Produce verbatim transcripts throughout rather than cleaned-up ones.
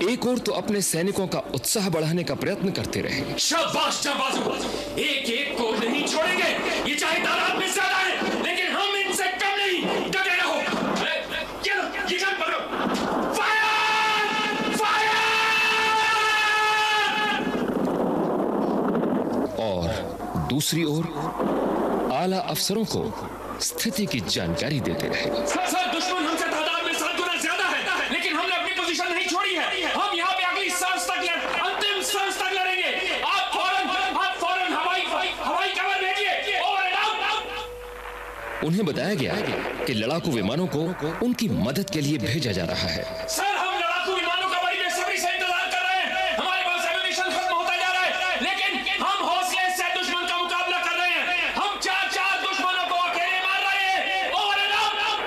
एक और तो अपने सैनिकों का उत्साह बढ़ाने का प्रयत्न करते रहे। शाबाश जाबाजू, एक एक को नहीं छोड़ेंगे। ये चाहे तादाद में ज्यादा है, लेकिन हम इनसे कम नहीं। डटे रहो। चलो, ये गन पकड़ो। फायर! फायर! और दूसरी ओर आला अफसरों को स्थिति की जानकारी देते रहे। सर, सर, दुश्मन हमसे तादाद में सात गुना ज्यादा है, लेकिन हमने अपनी पोजीशन नहीं छोड़ी है। हम यहाँ पे अगली सांस तक लड़, अंतिम सांस तक लड़ेंगे। आप फौरन, आप फौरन हवाई हवाई कवर भेजिए। Over and out. उन्हें बताया गया कि लड़ाकू विमानों को उनकी मदद के लिए भेजा जा रहा है। सर, हम लड़ाकू विमानों का बड़ी बेसब्री से इंतजार कर रहे हैं। हमारे पास एम्युनिशन खत्म होता जा रहा है, लेकिन हम हौसले से दुश्मन का मुकाबला कर रहे हैं। हम चार चार दुश्मनों को अकेले मार रहे हैं। Over and out.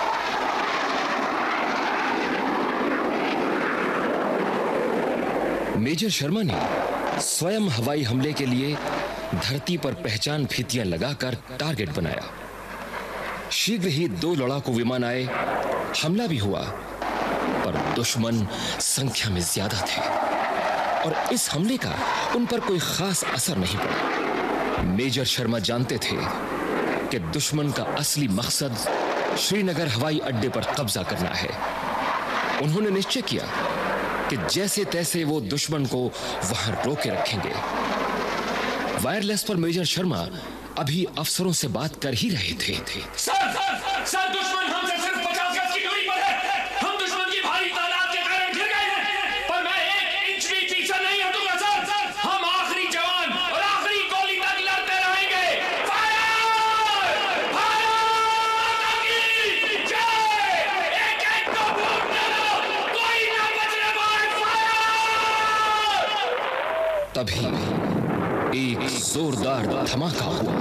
Major Sharma ने स्वयं हवाई हमले के लिए धरती पर पहचान फीतियां लगाकर टारगेट बनाया। शीघ्र ही दो लड़ाकू विमान आए, हमला भी हुआ, पर दुश्मन संख्या में ज्यादा थे और इस हमले का उन पर कोई खास असर नहीं पड़ा। मेजर शर्मा जानते थे कि दुश्मन का असली मकसद श्रीनगर हवाई अड्डे पर कब्जा करना है। उन्होंने निश्चय किया कि जैसे तैसे वो दुश्मन को वहां रोके रखेंगे। वायरलेस पर मेजर शर्मा अभी अफसरों से बात कर ही रहे थे, थे। सर, सर, सर, दुश्मन हमसे सिर्फ पचास गज की दूरी पर है। हम दुश्मन की भारी तादाद के कारण घिर गए हैं, पर मैं एक इंच भी पीछे नहीं हटूंगा। सर, हम आखिरी जवान और आखिरी गोली तक लड़ते रहेंगे। फायर! फायर! जय! एक एक को फूटने दो, कोई ना बचने पाए। फायर! तभी एक जोरदार धमाका हुआ।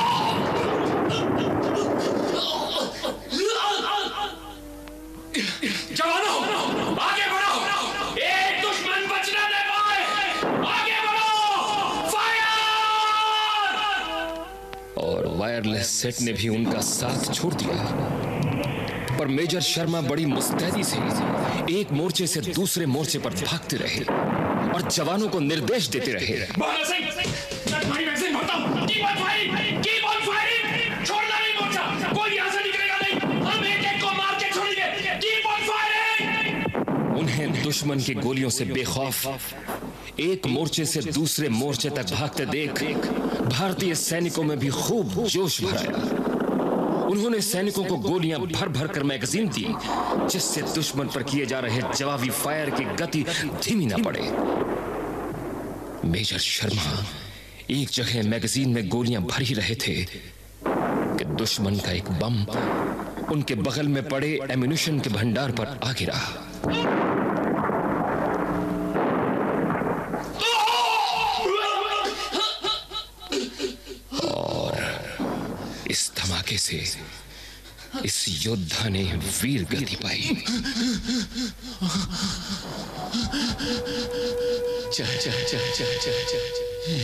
जवानों, आगे बढ़ो। एक दुश्मन बचने दे पाए। आगे बढ़ो। फायर! और वायरलेस सेट ने भी उनका साथ छोड़ दिया। पर मेजर शर्मा बड़ी मुस्तैदी से एक मोर्चे से दूसरे मोर्चे पर भागते रहे और जवानों को निर्देश देते रहे। बहादुर सिंह, मैं तुम्हारी वैक्सीन भरता हूं। Keep on firing, keep on firing. छोड़ना नहीं मोर्चा, कोई यहां से निकलेगा नहीं। हम एक एक को मार के छोड़ेंगे। Keep on firing. उन्हें दुश्मन की गोलियों से बेखौफ एक मोर्चे से दूसरे मोर्चे तक भागते देख भारतीय सैनिकों में भी खूब जोश भर आया। उन्होंने सैनिकों को गोलियां भर भर कर मैगजीन दी, जिससे दुश्मन पर किए जा रहे जवाबी फायर की गति धीमी न पड़े। मेजर शर्मा एक जगह मैगजीन में गोलियां भर ही रहे थे कि दुश्मन का एक बम उनके बगल में पड़े एम्युनिशन के भंडार पर आ गिरा। इस धमाके से इस योद्धा ने वीर गति पाई। चा, चा, चा, चा, चा, चा, चा।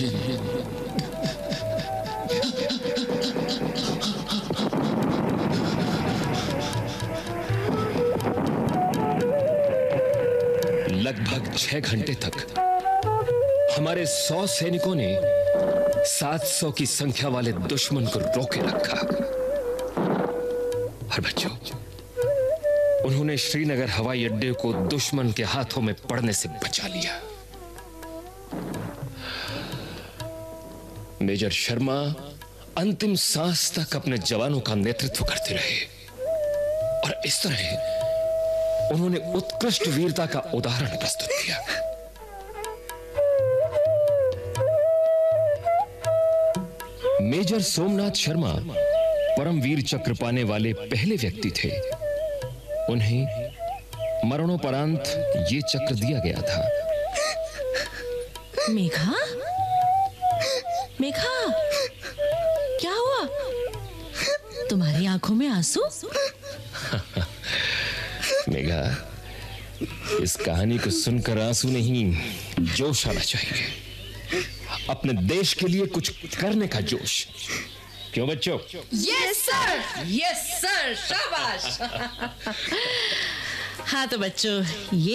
लगभग छह घंटे तक हमारे सौ सैनिकों ने सात सौ की संख्या वाले दुश्मन को रोके रखा। और बच्चों, उन्होंने श्रीनगर हवाई अड्डे को दुश्मन के हाथों में पड़ने से बचा लिया। मेजर शर्मा अंतिम सांस तक अपने जवानों का नेतृत्व करते रहे और इस तरह उन्होंने उत्कृष्ट वीरता का उदाहरण प्रस्तुत किया। मेजर सोमनाथ शर्मा परमवीर चक्र पाने वाले पहले व्यक्ति थे। उन्हें मरणोपरांत ये चक्र दिया गया था। मेघा, मेघा, क्या हुआ? तुम्हारी आंखों में आंसू? मेघा, इस कहानी को सुनकर आंसू नहीं, जोश आना चाहिए। अपने देश के लिए कुछ करने का जोश। क्यों बच्चों? यस सर, यस सर, शाबाश। हाँ तो बच्चों, ये